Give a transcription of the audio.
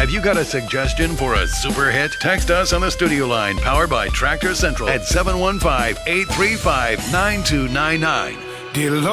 Have you got a suggestion for a super hit? Text us on the studio line powered by Tractor Central at 715-835-9299. Dear Lord.